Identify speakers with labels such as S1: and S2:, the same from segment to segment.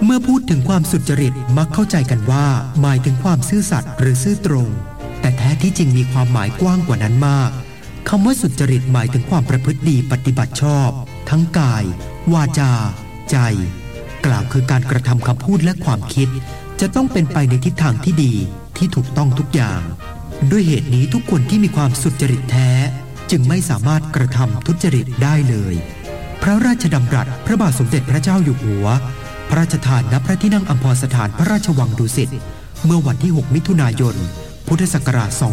S1: เมื่อพูดถึงความสุจริตมักเข้าใจกันว่าหมายถึงความซื่อสัตย์หรือซื่อตรงแต่แท้ที่จริงมีความหมายกว้างกว่านั้นมากคำว่าสุจริตหมายถึงความประพฤติดีปฏิบัติชอบทั้งกายวาจาใจกล่าวคือการกระทำคำพูดและความคิดจะต้องเป็นไปในทิศทางที่ดีที่ถูกต้องทุกอย่างด้วยเหตุนี้ทุกคนที่มีความสุจริตแท้จึงไม่สามารถกระทำทุจริตได้เลยพระราชดำรัสพระบาทสมเด็จพระเจ้าอยู่หัวพระราชทานณพระที่นั่งอัมพรสถานพระราชวังดุสิตเมื่อวันที่6มิถุนายนพุทธศักราช2567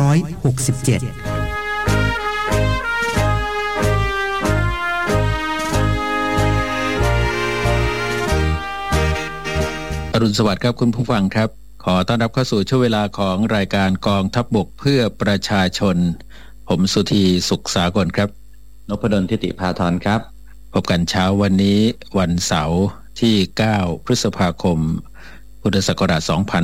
S2: อรุณสวัสดิ์ครับคุณผู้ฟังครับขอต้อนรับเข้าสู่ช่วงเวลาของรายการกองทัพบกเพื่อประชาชนผมสุธีสุขสากลครับ
S3: นพดลทิติภาธรครับ
S2: พบกันเช้าวันนี้วันเสาร์ที่9พฤษภาคมพุทธศักราช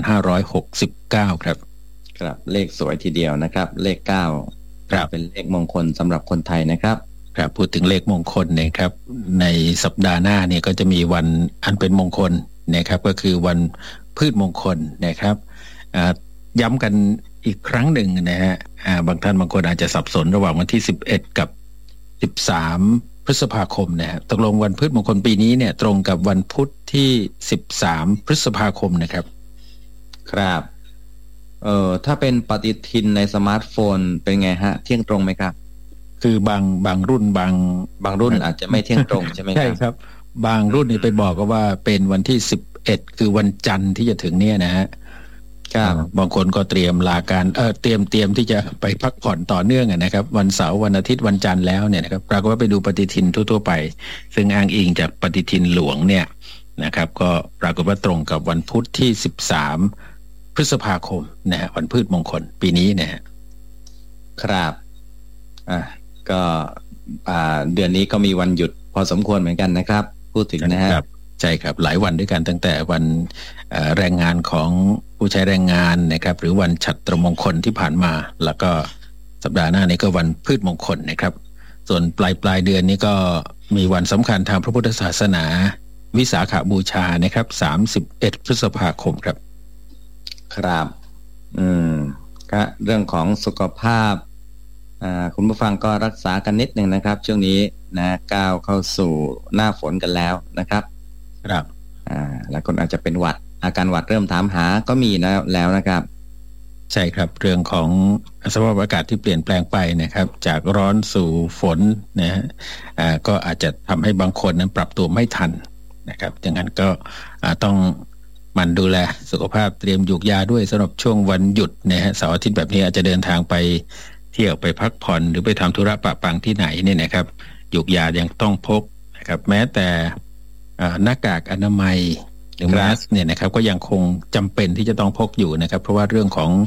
S2: 2569ครับ
S3: ครับเลขสวยทีเดียวนะครับเลข9ครับเป็นเลขมงคลสำหรับคนไทยนะครับ
S2: ครับพูดถึงเลขมงคลนะครับในสัปดาห์หน้าเนี่ยก็จะมีวันอันเป็นมงคลนะครับก็คือวันพืชมงคลนะครับย้ำกันอีกครั้งหนึ่งนะฮะบางท่านบางคนอาจจะสับสนระหว่างวันที่11กับ13พฤษภาคมนะฮะตกลงวันพืชมงคลปีนี้เนี่ยตรงกับวันพุธที่13พฤษภาคมนะครับ
S3: ครับถ้าเป็นปฏิทินในสมาร์ทโฟนเป็นไงฮะเที่ยงตรงไหมครับ
S2: คือบางรุ่นบางรุ่น
S3: อาจจะไม่เที่ยงตรงใช่ไหมครับ
S2: ใช่ครับบางรุ่นนี่ไปบอกก็ว่าเป็นวันที่11คือวันจันทร์ที่จะถึงเนี่ยนะฮะ
S3: ครับ
S2: บางคนก็เตรียมลาการเตรียมที่จะไปพักผ่อนต่อเนื่องนะครับวันเสาร์วันอาทิตย์วันจันทร์แล้วเนี่ยนะครับปรากฏว่าไปดูปฏิทินทั่วๆไปซึ่งอ้างอิงจากปฏิทินหลวงเนี่ยนะครับก็ปรากฏว่าตรงกับวันพุธที่13พฤษภาคมนะฮะวันพืชมงคลปีนี้นะฮะ
S3: ครับก็เดือนนี้ก็มีวันหยุดพอสมควรเหมือนกันนะครับพูดถึงนะฮะ
S2: ใช่ครับหลายวันด้วยกันตั้งแต่วันแรงงานของผู้ใช้แรงงานนะครับหรือวันฉัตรมงคลที่ผ่านมาแล้วก็สัปดาห์หน้านี้ก็วันพืชมงคลนะครับส่วนปลายเดือนนี้ก็มีวันสำคัญทางพระพุทธศาสนาวิสาขบูชานะครับ31พฤษภาคมครับ
S3: ครับก็เรื่องของสุขภาพคุณผู้ฟังก็รักษากันนิดนึงนะครับช่วงนี้นะก้าวเข้าสู่หน้าฝนกันแล้วนะครับ
S2: ครับ
S3: หลายคนอาจจะเป็นหวัดอาการหวัดเริ่มถามหาก็มีแล้วนะครับ
S2: ใช่ครับเรื่องของสภาพอากาศที่เปลี่ยนแปลงไปนะครับจากร้อนสู่ฝนนะฮะก็อาจจะทำให้บางคนนั้นปรับตัวไม่ทันนะครับดังนั้นก็ต้องมันดูแลสุขภาพเตรียมหยุกยาด้วยสำหรับช่วงวันหยุดนะฮะเสาร์อาทิตย์แบบนี้อาจจะเดินทางไปเที่ยวไปพักผ่อนหรือไปทำธุระปะปังที่ไหนเนี่ยนะครับหยุกยายังต้องพกนะครับแม้แต่หน้ากากอนามัยหรือแมสเนี่ยนะครับก็ยังคงจำเป็นที่จะต้องพกอยู่นะครับเพราะว่าเรื่องของ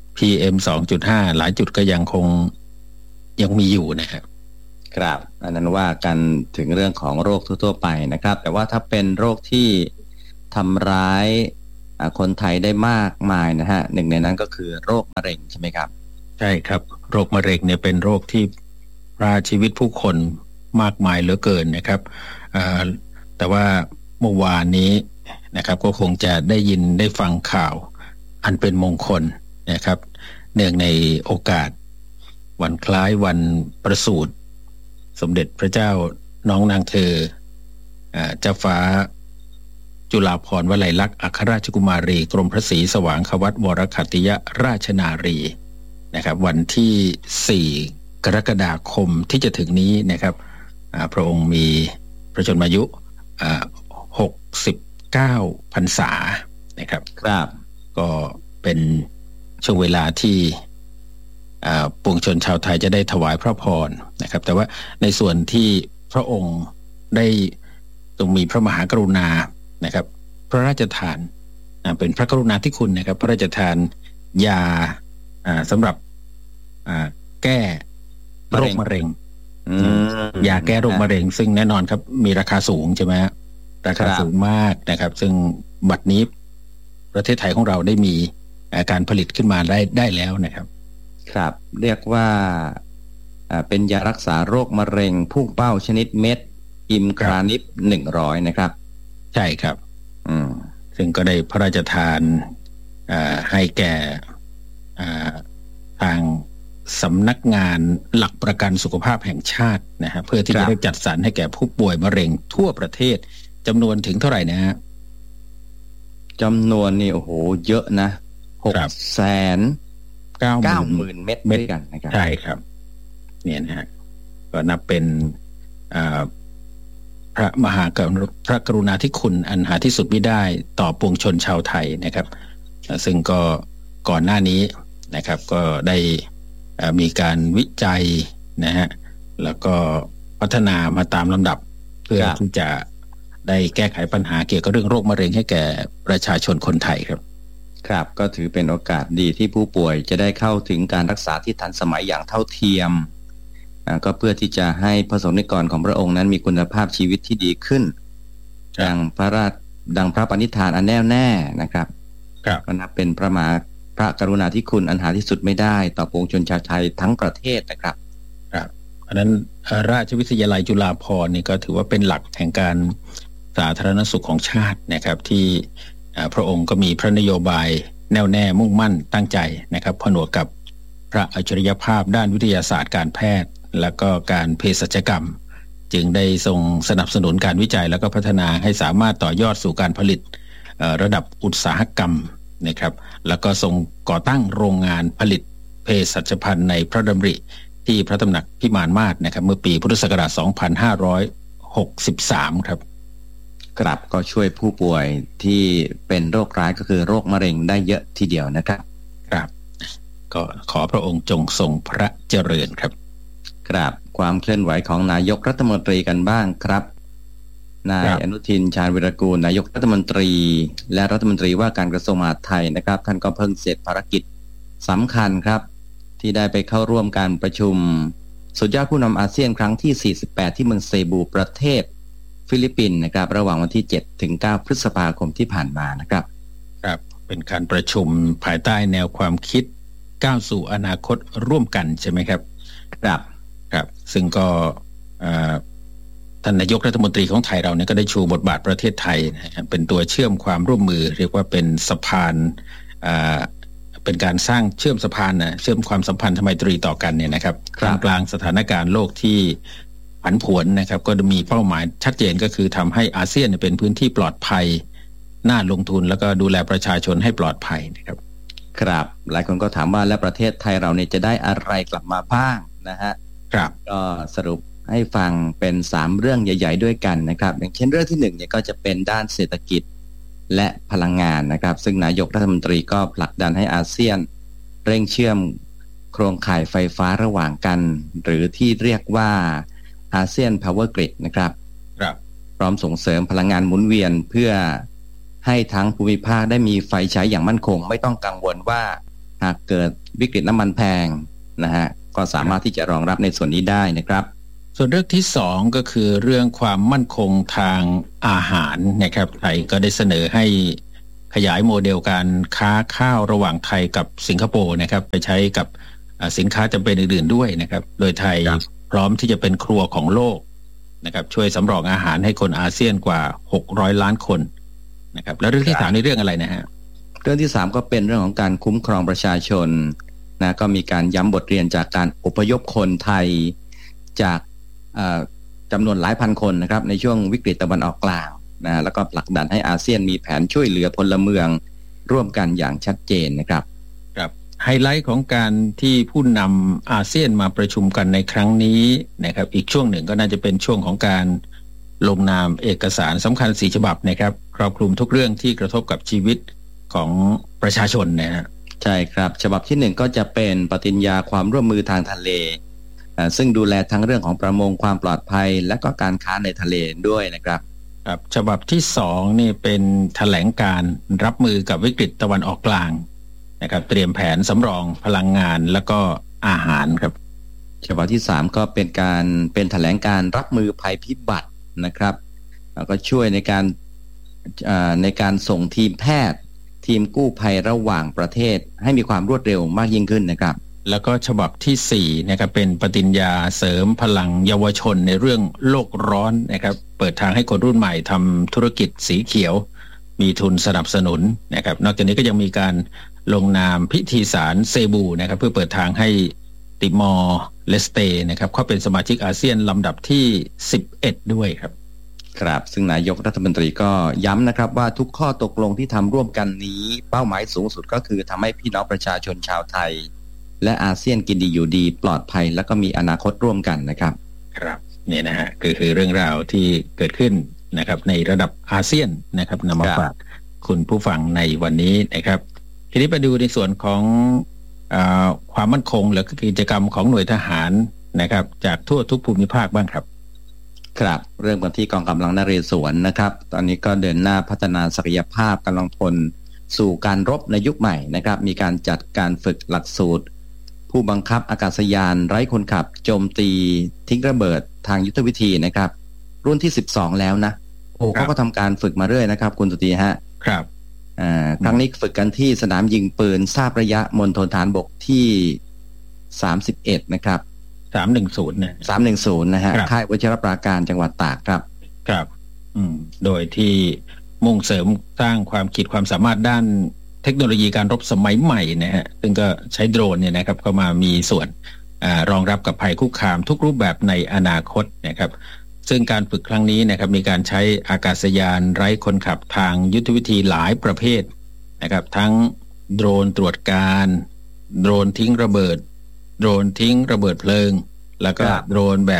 S2: PM 2.5 หลายจุดก็ยังมีอยู่นะครับ
S3: ครับอันนั้นว่ากันถึงเรื่องของโรคทั่วๆไปนะครับแต่ว่าถ้าเป็นโรคที่ทำร้ายคนไทยได้มากมายนะฮะหนึ่งในนั้นก็คือโรคมะเร็งใช่ไหมครับ
S2: ใช่ครับโรคมะเร็งเนี่ยเป็นโรคที่พรากชีวิตผู้คนมากมายเหลือเกินนะครับแต่ว่าเมื่อวานนี้นะครับก็คงจะได้ฟังข่าวอันเป็นมงคลนะครับเนื่องในโอกาสวันคล้ายวันประสูติสมเด็จพระเจ้าน้องนางเธอเจ้าฟ้าจุฬาภรณ์วลัยลักษณ์อัครราชกุมารีกรมพระศรีสว่างควัตรวรขัตติยราชนารีนะครับวันที่4กรกฎาคมที่จะถึงนี้นะครับพระองค์มีพระชนมายุ69 พรรษานะครับ
S3: ครับ
S2: ก็เป็นช่วงเวลาที่ปวงชนชาวไทยจะได้ถวายพระพรนะครับแต่ว่าในส่วนที่พระองค์ได้ทรงมีพระมหากรุณานะครับพระราชทานเป็นพระกรุณาธิคุณนะครับพระราชทานยาสำหรับแก้โรคมะเร็งยาแก้โรคมะเร็งซึ่งแน่นอนครับมีราคาสูงใช่ไหมราคาสูงมากนะครับซึ่งบัดนี้ประเทศไทยของเราได้มีการผลิตขึ้นมาได้แล้วนะครับ
S3: ครับเรียกว่าเป็นยารักษาโรคมะเร็งพุ่งเป้าชนิดเม็ดอิมครานิป100นะครับ
S2: ใช่ครับซึ่งก็ได้พระราชทานให้แก่ทางสำนักงานหลักประกันสุขภาพแห่งชาตินะฮะเพื่อที่จะได้จัดสรรให้แก่ผู้ป่วยมะเร็งทั่วประเทศจำนวนถึงเท่าไหร่นะฮะ
S3: จำนวนนี่โอ้โหเยอะนะ690,000 เม็ดด้วยกันนะครับ
S2: ใช่ครับเนี่ยนะฮะก็นับเป็นพระมหากรุณาธิคุณอันหาที่สุดมิได้ต่อปวงชนชาวไทยนะครับซึ่งก็ก่อนหน้านี้นะครับก็ได้มีการวิจัยนะฮะแล้วก็พัฒนามาตามลำดับเพื่อที่จะได้แก้ไขปัญหาเกี่ยวกับเรื่องโรคมะเร็งให้แก่ประชาชนคนไทยครับ
S3: ครับก็ถือเป็นโอกาสดีที่ผู้ป่วยจะได้เข้าถึงการรักษาที่ทันสมัยอย่างเท่าเทียมก็เพื่อที่จะให้พระสงฆ์นิกรของพระองค์นั้นมีคุณภาพชีวิตที่ดีขึ้นดังพระปณิธานอันแน่วแน่นะครับก็นับเป็นพระกรุณาธิคุณอันหาที่สุดไม่ได้ต่อปวงชนชาวไทยทั้งประเทศนะครับ
S2: ครับอันนั้นราชวิทยาลัยจุฬาภรณ์นี่ก็ถือว่าเป็นหลักแห่งการสาธารณสุขของชาตินะครับที่พระองค์ก็มีพระนโยบายแน่วแน่มุ่งมั่นตั้งใจนะครับผนวกกับพระอัจฉริยภาพด้านวิทยาศาสตร์การแพทย์และก็การเภสัชกรรมจึงได้ทรงสนับสนุนการวิจัยแล้วก็พัฒนาให้สามารถต่อยอดสู่การผลิตระดับอุตสาหกรรมนะครับแล้วก็ทรงก่อตั้งโรงงานผลิตเภสัชภัณฑ์ในพระดำริที่พระตำหนักพิมานมาศนะครับเมื่อปีพุทธศักราช 2563 ครับ
S3: ครับก็ช่วยผู้ป่วยที่เป็นโรคร้ายก็คือโรคมะเร็งได้เยอะทีเดียวนะครับ
S2: ครับก็ขอพระองค์จงทรงพระเจริญครับ
S3: ครับความเคลื่อนไหวของนายกรัฐมนตรีกันบ้างครับนายอนุทินชาญวิรากูลนายกรัฐมนตรีและรัฐมนตรีว่าการกระทรวงมหาดไทยนะครับท่านก็เพิ่งเสร็จภารกิจสำคัญครับที่ได้ไปเข้าร่วมการประชุมสุดยอดผู้นำอาเซียนครั้งที่48ที่เมืองเซบูประเทศฟิลิปปินส์นะครับระหว่างวันที่7 ถึง 9 พฤษภาคมที่ผ่านมานะครับ
S2: ครับเป็นการประชุมภายใต้แนวความคิดก้าวสู่อนาคตร่วมกันใช่ไหมครับครับซึ่งก็ท่านนายกรัฐมนตรีของไทยเราเนี่ยก็ได้ชูบทบาทประเทศไทยนะครับเป็นตัวเชื่อมความร่วมมือเรียกว่าเป็นสะพานเป็นการสร้างเชื่อมสะพานนะเชื่อมความสัมพันธ์ไมตรีต่อกันเนี่ยนะครับท่ามกลางสถานการณ์โลกที่ผันผวนนะครับก็มีเป้าหมายชัดเจนก็คือทำให้อาเซียนเป็นพื้นที่ปลอดภัยน่าลงทุนแล้วก็ดูแลประชาชนให้ปลอดภัยนะครับ
S3: ครับหลายคนก็ถามว่าแล้วประเทศไทยเราเนี่ยจะได้อะไรกลับมาบ้างนะฮะ
S2: ครับ
S3: ก็สรุปให้ฟังเป็น3เรื่องใหญ่ๆด้วยกันนะครับอย่างเช่นเรื่องที่1เนี่ยก็จะเป็นด้านเศรษฐกิจและพลังงานนะครับซึ่งนายกรัฐมนตรีก็ผลักดันให้อาเซียนเร่งเชื่อมโครงข่ายไฟฟ้าระหว่างกันหรือที่เรียกว่าอาเซียนพาวเวอร์กริดนะครับพร้อมส่งเสริมพลังงานหมุนเวียนเพื่อให้ทั้งภูมิภาคได้มีไฟใช้อย่างมั่นคงไม่ต้องกังวลว่าหากเกิดวิกฤตน้ำมันแพงนะฮะก็สามารถที่จะรองรับในส่วนนี้ได้นะครับ
S2: ส่วนเรื่องที่2ก็คือเรื่องความมั่นคงทางอาหารนะครับไทยก็ได้เสนอให้ขยายโมเดลการค้าข้าวระหว่างไทยกับสิงคโปร์นะครับไปใช้กับสินค้าจำเป็นอื่นๆด้วยนะครับโดยไทยพร้อมที่จะเป็นครัวของโลกนะครับช่วยสำรองอาหารให้คนอาเซียนกว่า600 ล้านคนนะครับแล้วเรื่องที่3นี่เรื่องอะไรนะฮะ
S3: เรื่องที่3ก็เป็นเรื่องของการคุ้มครองประชาชนนะก็มีการย้ำบทเรียนจากการอพยพคนไทยจากจำนวนหลายพันคนนะครับในช่วงวิกฤตตะวันออกกลางนะแล้วก็ผลักดันให้อาเซียนมีแผนช่วยเหลือพลเมืองร่วมกันอย่างชัดเจนนะครับ
S2: ครับไฮไลท์ของการที่ผู้นำอาเซียนมาประชุมกันในครั้งนี้นะครับอีกช่วงหนึ่งก็น่าจะเป็นช่วงของการลงนามเอกสารสำคัญ4 ฉบับนะครับครอบคลุมทุกเรื่องที่กระทบกับชีวิตของประชาชนนะฮะ
S3: ใช่ครับฉบับที่1ก็จะเป็นปฏิญญาความร่วมมือทางทะเลซึ่งดูแลทั้งเรื่องของประมงความปลอดภัยและก็การค้าในทะเลด้วยนะครับ
S2: ครับฉบับที่2นี่เป็นแถลงการรับมือกับวิกฤตตะวันออกกลางนะครับเตรียมแผนสำรองพลังงานแล้วก็อาหารครับ
S3: ฉบับที่3ก็เป็นแถลงการรับมือภัยพิบัตินะครับแล้วก็ช่วยในการส่งทีมแพทย์ทีมกู้ภัยระหว่างประเทศให้มีความรวดเร็วมากยิ่งขึ้นนะครับ
S2: แล้วก็ฉบับที่4นะครับเป็นปฏิญญาเสริมพลังเยาวชนในเรื่องโลกร้อนนะครับเปิดทางให้คนรุ่นใหม่ทำธุรกิจสีเขียวมีทุนสนับสนุนนะครับนอกจากนี้ก็ยังมีการลงนามพิธีสารเซบูนะครับเพื่อเปิดทางให้ติมอร์เลสเตนะครับเข้าเป็นสมาชิกอาเซียนลำดับที่11ด้วยครับ
S3: ครับซึ่งนายกรัฐมนตรีก็ย้ำนะครับว่าทุกข้อตกลงที่ทำร่วมกันนี้เป้าหมายสูงสุดก็คือทำให้พี่น้องประชาชนชาวไทยและอาเซียนกินดีอยู่ดีปลอดภัยและก็มีอนาคตร่วมกันนะครับ
S2: ครับนี่นะฮะคือเรื่องราวที่เกิดขึ้นนะครับในระดับอาเซียนนะครับนำมาฝากคุณผู้ฟังในวันนี้นะครับทีนี้ไปดูในส่วนของความมั่นคงหรือกิจกรรมของหน่วยทหารนะครับจากทั่วทุกภูมิภาคบ้างครับ
S3: ครับเริ่มกันที่กองกำลังนเรศวรนะครับตอนนี้ก็เดินหน้าพัฒนาศักยภาพกำลังพลสู่การรบในยุคใหม่นะครับมีการจัดการฝึกหลักสูตรผู้บังคับอากาศยานไร้คนขับโจมตีทิ้งระเบิดทางยุทธวิธีนะครับรุ่นที่12แล้วนะเขาก็ทำการฝึกมาเรื่อยนะครับคุณสุธีฮะ
S2: ครับ
S3: ครั้งนี้ฝึกกันที่สนามยิงปืนทราบระยะมณฑลฐานบกที่31นะครับ
S2: 310นะ
S3: 310นะฮะค่ายวชิรปราการจังหวัดตากครับ
S2: ครับโดยที่มุ่งเสริมสร้างความคิดความสามารถด้านเทคโนโลยีการรบสมัยใหม่นะฮะซึ่งก็ใช้โดรนเนี่ยนะครับเข้ามามีส่วนรองรับกับภัยคุกคามทุกรูปแบบในอนาคตนะครับซึ่งการฝึกครั้งนี้นะครับมีการใช้อากาศยานไร้คนขับทางยุทธวิธีหลายประเภทนะครับทั้งโดรนตรวจการโดรนทิ้งระเบิดโดรนทิ้งระเบิดเพลิงแล้วก็โดรนแบบ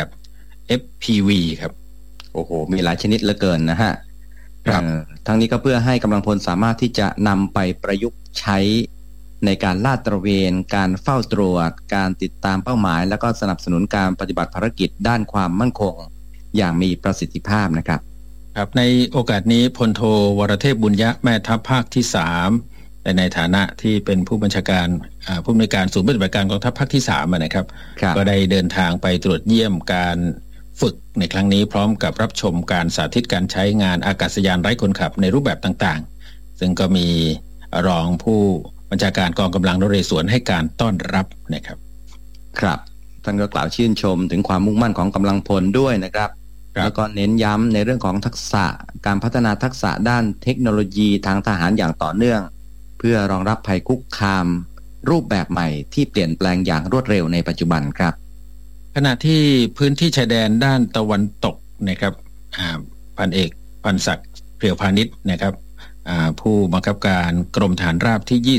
S2: FPV ครับ
S3: โอ้โหมีหลายชนิดเหลือเกินนะฮะทั้งนี้ก็เพื่อให้กำลังพลสามารถที่จะนำไปประยุกต์ใช้ในการลาดตระเวนการเฝ้าตรวจการติดตามเป้าหมายแล้วก็สนับสนุนการปฏิบัติภารกิจด้านความมั่นคงอย่างมีประสิทธิภาพนะครับ
S2: ครับในโอกาสนี้พลโทวรเทพบุญยะแม่ทัพภาคที่3ในฐานะที่เป็นผู้บัญชาการผู้อำนวยการศูนย์ปฏิบัติการกองทัพภาคที่3นะครับก็ได้เดินทางไปตรวจเยี่ยมการฝึกในครั้งนี้พร้อมกับรับชมการสาธิตการใช้งานอากาศยานไร้คนขับในรูปแบบต่างๆซึ่งก็มีรองผู้บัญชาการกองกำลังนเรศวรให้การต้อนรับนะครับ
S3: ครับท่านก็กล่าวชื่นชมถึงความมุ่งมั่นของกำลังพลด้วยนะครับแล้วก็เน้นย้ำในเรื่องของทักษะการพัฒนาทักษะด้านเทคโนโลยีทางทหารอย่างต่อเนื่องเพื่อรองรับภัยคุกคามรูปแบบใหม่ที่เปลี่ยนแปลงอย่างรวดเร็วในปัจจุบันครับ
S2: ขณะที่พื้นที่ชายแดนด้านตะวันตกนะครับพันเอกพันศักดิ์เพียวพานิชนะครับผู้บังคับการกรมฐานราบที่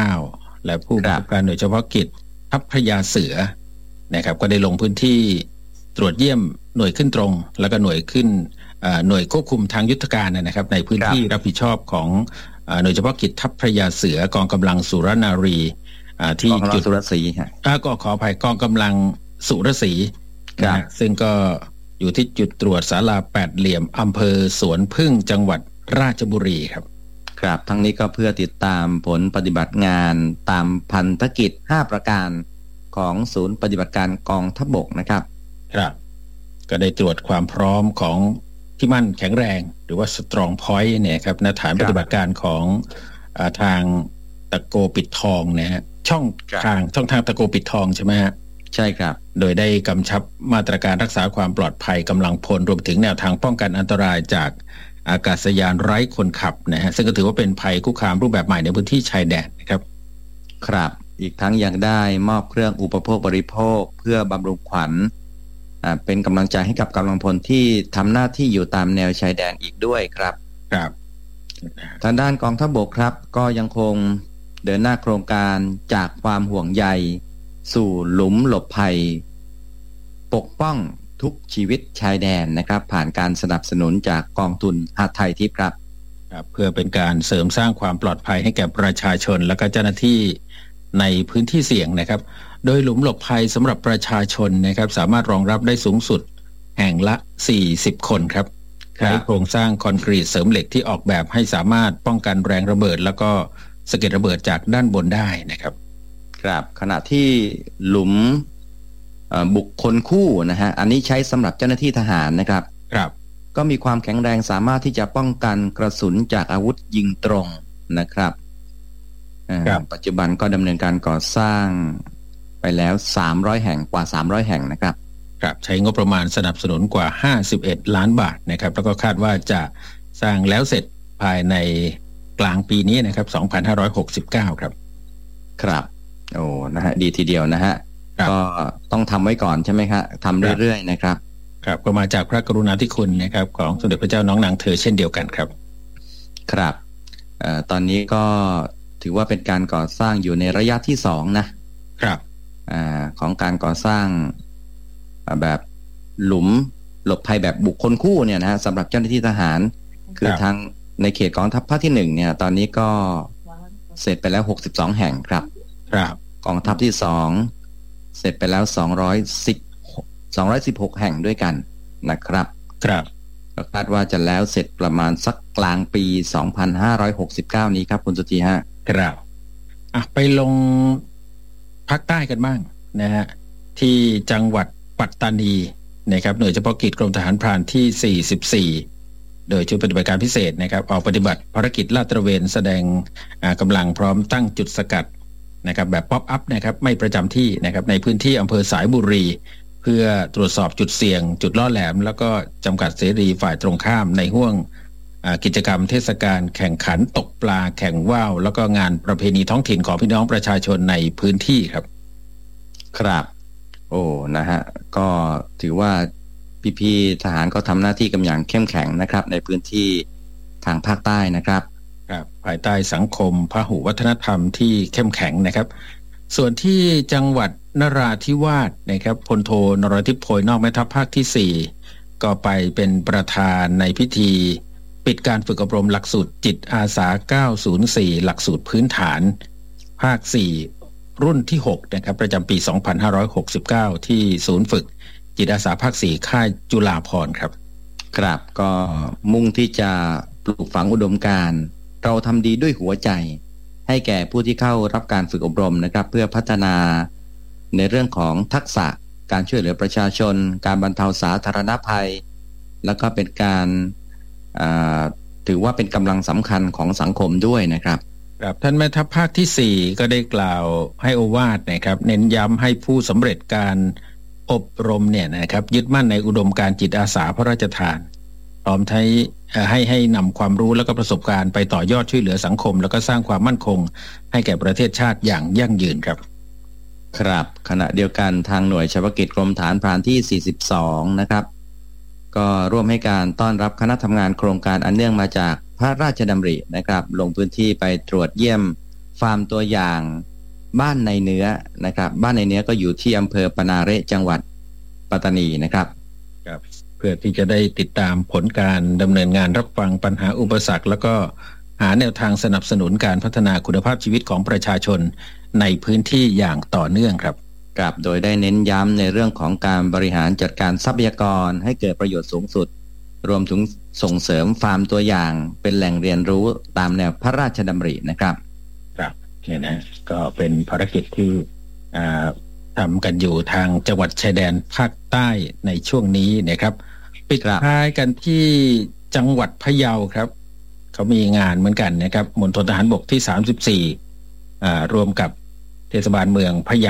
S2: 29และผู้บังคับการหน่วยเฉพาะกิจทัพพระยาเสือนะครับก็ได้ลงพื้นที่ตรวจเยี่ยมหน่วยขึ้นตรงแล้วก็หน่วยขึ้นหน่วยควบคุมทางยุทธการนะครับในพื้นที่รับผิดชอบของหน่วยเฉพาะกิจทัพพระยาเสือกองกำลังสุรนารีที่จุด
S3: สุรศรี
S2: ก็ขออภัยกองกำลังสุรศรีซึ่งก็อยู่ที่จุดตรวจศาลาแปดเหลี่ยมอำเภอสวนพึ่งจังหวัดราชบุรีครับ
S3: ครับทั้งนี้ก็เพื่อติดตามผลปฏิบัติงานตามพันธกิจ5ประการของศูนย์ปฏิบัติการกองทัพบกนะครับ
S2: ครับก็ได้ตรวจความพร้อมของที่มั่นแข็งแรงหรือว่า strong point เนี่ยครับณฐานปฏิบัติการของทางตะโกปิดทองนะฮะช่องทางตะโกปิดทองใช่ไหมฮะ
S3: ใช่ครับ
S2: โดยได้กำชับมาตรการรักษาความปลอดภัยกำลังพลรวมถึงแนวทางป้องกันอันตรายจากอากาศยานไร้คนขับนะฮะซึ่งก็ถือว่าเป็นภัยคุกคามรูปแบบใหม่ในพื้นที่ชายแดนนะครับ
S3: ครับอีกทั้งยังได้มอบเครื่องอุปโภคบริโภคเพื่อบำรุงขวัญเป็นกำลังใจให้กับกำลังพลที่ทำหน้าที่อยู่ตามแนวชายแดนอีกด้วยครับ
S2: ครับ
S3: ทางด้านกองทัพบกครับก็ยังคงเดินหน้าโครงการจากความห่วงใยสู่หลุมหลบภัยปกป้องทุกชีวิตชายแดนนะครับผ่านการสนับสนุนจากกองทุนหทัยทิพย์ครับ
S2: เพื่อเป็นการเสริมสร้างความปลอดภัยให้แก่ประชาชนและก็เจ้าหน้าที่ในพื้นที่เสี่ยงนะครับโดยหลุมหลบภัยสำหรับประชาชนนะครับสามารถรองรับได้สูงสุดแห่งละ40คนครับใช้โครงสร้างคอนกรีตเสริมเหล็กที่ออกแบบให้สามารถป้องกันแรงระเบิดแล้วก็สะเก็ดระเบิดจากด้านบนได้นะครับ
S3: ครับขณะที่หลุมบุคคลคู่นะฮะอันนี้ใช้สำหรับเจ้าหน้าที่ทหารนะครับ
S2: ครับ
S3: ก็มีความแข็งแรงสามารถที่จะป้องกันกระสุนจากอาวุธยิงตรงนะครับปัจจุบันก็ดำเนินการก่อสร้างไปแล้ว300แห่งกว่า300แห่งนะครับ
S2: ครับใช้งบประมาณสนับสนุนกว่า51ล้านบาทนะครับแล้วก็คาดว่าจะสร้างแล้วเสร็จภภายในกลางปีนี้นะครับ2569ครับ
S3: ครับโอ้นะฮะดีทีเดียวนะฮะก็ต้องทำไว้ก่อนใช่ไหมครับทำเรื่อยๆนะครับ
S2: ครับก็มาจากพระกรุณาธิคุณนะครับของสมเด็จพระเจ้าน้องนางเธอเช่นเดียวกันครับ
S3: ครับตอนนี้ก็ถือว่าเป็นการก่อสร้างอยู่ในระยะที่2นะครับของการก่อสร้างแบบหลุมหลบภัยแบบบุคคลคู่เนี่ยนะฮะสำหรับเจ้าหน้าที่ทหารคือทางในเขตกองทัพภาคที่1เนี่ยตอนนี้ก็เสร็จไปแล้ว62แห่งครับกองทัพที่2เสร็จไปแล้ว216แห่งด้วยกันนะครับก็คาดว่าจะแล้วเสร็จประมาณสักกลางปี2569นี้ครับคุณสุธีฮะ
S2: ครับไปลงภาคใต้กันบ้างนะฮะที่จังหวัดปัตตานีนะครับหน่วยเฉพาะกิจกรมทหารพรานที่44โดยชุดปฏิบัติการพิเศษนะครับออกปฏิบัติภารกิจลาดตระเวนแสดงกำลังพร้อมตั้งจุดสกัดนะครับแบบป๊อปอัพนะครับไม่ประจำที่นะครับในพื้นที่อำเภอสายบุรีเพื่อตรวจสอบจุดเสี่ยงจุดล่อแหลมแล้วก็จำกัดเสรีฝ่ายตรงข้ามในห้วงกิจกรรมเทศกาลแข่งขันตกปลาแข่งว่าวแล้วก็งานประเพณีท้องถิ่นของพี่น้องประชาชนในพื้นที่ครับ
S3: โอ้นะฮะก็ถือว่าพี่ๆทหารก็ทำหน้าที่กันอย่างเข้มแข็งนะครับในพื้นที่ทางภาคใต้นะครับ
S2: ภายใต้สังคมพหุวัฒนธรรมที่เข้มแข็งนะครับส่วนที่จังหวัดนราธิวาสนะครับพลโทนรทิพย์โพยนอกแม่ทัพภาคที่4ก็ไปเป็นประธานในพิธีปิดการฝึกอบรมหลักสูตรจิตอาสา904หลักสูตรพื้นฐานภาค4รุ่นที่6นะครับประจำปี2569ที่ศูนย์ฝึกจิตอาสาภาค4ค่ายจุฬาภรณ์
S3: ครับก็มุ่งที่จะปลูกฝังอุดมการณ์เราทำดีด้วยหัวใจให้แก่ผู้ที่เข้ารับการฝึกอบรมนะครับเพื่อพัฒนาในเรื่องของทักษะการช่วยเหลือประชาชนการบรรเทาสาธารณภัยแล้วก็เป็นการถือว่าเป็นกำลังสำคัญของสังคมด้วยนะครับ
S2: ท่านแม่ทัพภาคที่4ก็ได้กล่าวให้โอวาทนะครับเน้นย้ำให้ผู้สำเร็จการอบรมเนี่ยนะครับยึดมั่นในอุดมการณ์จิตอาสาพระราชทานพร้อมให้นำความรู้และก็ประสบการณ์ไปต่อยอดช่วยเหลือสังคมแล้วก็สร้างความมั่นคงให้แก่ประเทศชาติอย่างยั่งยืน
S3: ครับขณะเดียวกันทางหน่วยเฉพาะกิจกรมฐานพรานที่42นะครับก็ร่วมให้การต้อนรับคณะทำงานโครงการอันเนื่องมาจากพระราชดำรินะครับลงพื้นที่ไปตรวจเยี่ยมฟาร์มตัวอย่างบ้านในเนื้อนะครับบ้านในเนื้อก็อยู่ที่อำเภอปนาเระจังหวัดปัตตานีนะครับ
S2: เพื่อที่จะได้ติดตามผลการดำเนินงานรับฟังปัญหาอุปสรรคแล้วก็หาแนวทางสนับสนุนการพัฒนาคุณภาพชีวิตของประชาชนในพื้นที่อย่างต่อเนื่องครับ
S3: โดยได้เน้นย้ำในเรื่องของการบริหารจัดการทรัพยากรให้เกิดประโยชน์สูงสุดรวมถึงส่งเสริมฟาร์มตัวอย่างเป็นแหล่งเรียนรู้ตามแนวพระราชดำรินะครับ
S2: เนี่ยนะก็เป็นภารกิจที่ทำกันอยู่ทางจังหวัดชายแดนภาคใต้ในช่วงนี้นะครับปิดท้ายกันที่จังหวัดพะเยาครับเขามีงานเหมือนกันนะครับมณฑลทหารบกที่34รวมกับเทศบาลเมืองพะเยา